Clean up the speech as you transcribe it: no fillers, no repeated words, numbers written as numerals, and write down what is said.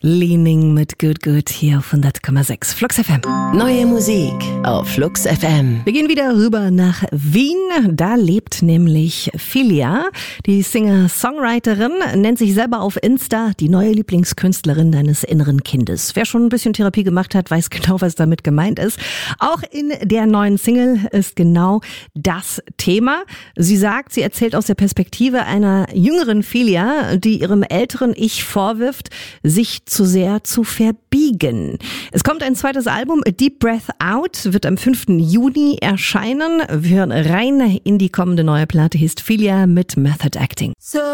Leaning mit Good Good hier auf 100,6 Flux FM. Neue Musik auf Flux FM. Wir gehen wieder rüber nach Wien. Da lebt nämlich Filia, die Singer-Songwriterin, nennt sich selber auf Insta die neue Lieblingskünstlerin deines inneren Kindes. Wer schon ein bisschen Therapie gemacht hat, weiß genau, was damit gemeint ist. Auch in der neuen Single ist genau das Thema. Sie sagt, sie erzählt aus der Perspektive einer jüngeren Filia, die ihrem älteren Ich vorwirft, sich zu sehr zu verbiegen. Es kommt ein zweites Album, A Deep Breath Out, wird am 5. Juni erscheinen. Wir hören rein in die kommende neue Platte, Filia mit Method Acting. So